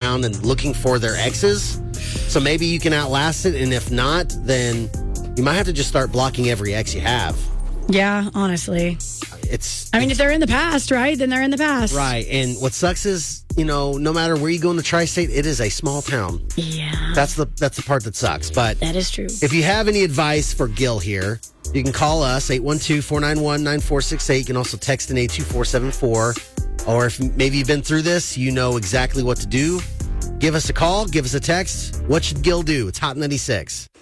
around and looking for their exes. So maybe you can outlast it. And if not, then you might have to just start blocking every ex you have. Yeah, honestly. If they're in the past, right? Then they're in the past. Right. And what sucks is, no matter where you go in the tri-state, it is a small town. Yeah. That's the part that sucks. But that is true. If you have any advice for Gil here, you can call us, 812-491-9468. You can also text in 82474. Or if maybe you've been through this, you know exactly what to do. Give us a call. Give us a text. What should Gil do? It's Hot 96.